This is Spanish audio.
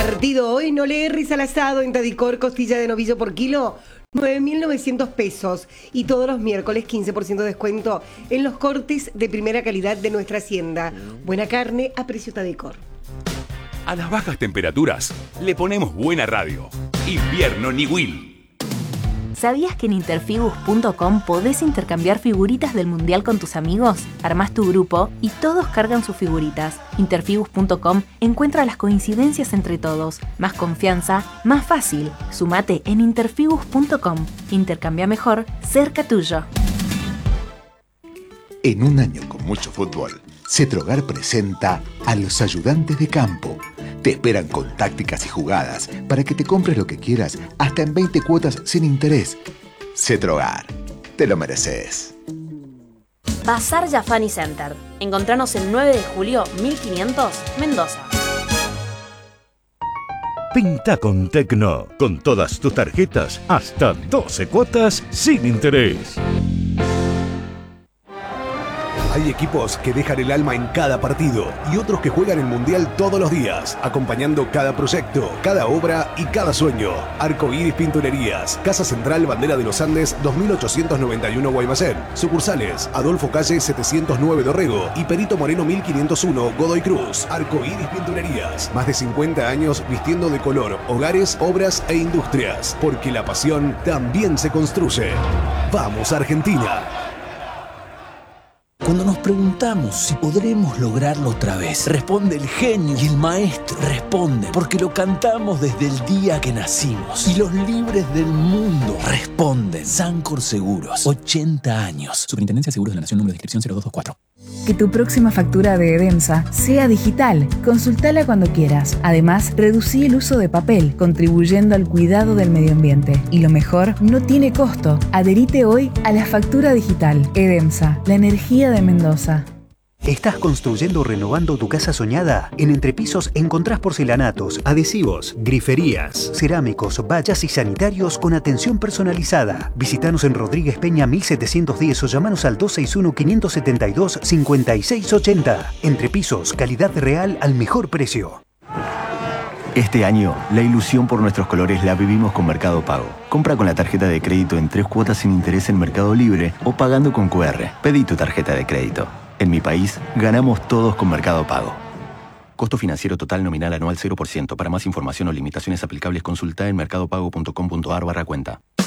Partido hoy, no le erres al asado. En Tadicor, costilla de novillo por kilo, 9.900 pesos. Y todos los miércoles, 15% de descuento en los cortes de primera calidad de nuestra hacienda. Buena carne a precio Tadicor. A las bajas temperaturas le ponemos buena radio. Invierno Niwil. ¿Sabías que en interfigus.com podés intercambiar figuritas del Mundial con tus amigos? Armás tu grupo y todos cargan sus figuritas. Interfigus.com encuentra las coincidencias entre todos. Más confianza, más fácil. Sumate en interfigus.com. Intercambia mejor, cerca tuyo. En un año con mucho fútbol, Cetrogar presenta a los ayudantes de campo. Te esperan con tácticas y jugadas para que te compres lo que quieras hasta en 20 cuotas sin interés. Cetrogar, te lo mereces. Bazar Yafani Center. Encontranos el 9 de julio 1500, Mendoza. Pinta con Tecno, con todas tus tarjetas, hasta 12 cuotas sin interés. Hay equipos que dejan el alma en cada partido y otros que juegan el Mundial todos los días, acompañando cada proyecto, cada obra y cada sueño. Arcoíris Pinturerías, Casa Central Bandera de los Andes 2891 Guaymallén. Sucursales Adolfo Calle 709 Dorrego y Perito Moreno 1501 Godoy Cruz. Arcoíris Pinturerías, más de 50 años vistiendo de color hogares, obras e industrias, porque la pasión también se construye. ¡Vamos, Argentina! Cuando nos preguntamos si podremos lograrlo otra vez, responde el genio y el maestro. Responde porque lo cantamos desde el día que nacimos. Y los libres del mundo responden. Sancor Seguros, 80 años. Superintendencia de Seguros de la Nación, número de inscripción 0224. Que tu próxima factura de Edemsa sea digital. Consultala cuando quieras. Además, reducí el uso de papel, contribuyendo al cuidado del medio ambiente. Y lo mejor, no tiene costo. Adherite hoy a la factura digital. Edemsa, la energía de Mendoza. ¿Estás construyendo o renovando tu casa soñada? En Entrepisos encontrás porcelanatos, adhesivos, griferías, cerámicos, vallas y sanitarios con atención personalizada. Visítanos en Rodríguez Peña 1710 o llamanos al 261-572-5680. Entrepisos, calidad real al mejor precio. Este año, la ilusión por nuestros colores la vivimos con Mercado Pago. Compra con la tarjeta de crédito en 3 cuotas sin interés en Mercado Libre o pagando con QR. Pedí tu tarjeta de crédito. En mi país, ganamos todos con Mercado Pago. Costo financiero total nominal anual 0%. Para más información o limitaciones aplicables, consulta en mercadopago.com.ar/cuenta.